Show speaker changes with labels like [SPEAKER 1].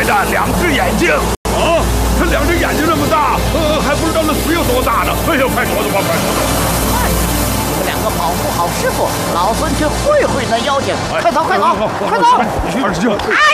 [SPEAKER 1] 的2只眼睛。啊，它2只眼睛那么大，还不知道那嘴有多大呢。哎呦，快躲躲吧，快躲躲！
[SPEAKER 2] 你们2个保护好师傅，老孙去会会那妖精。快走，快走，快走！
[SPEAKER 1] 二师兄。
[SPEAKER 2] 哎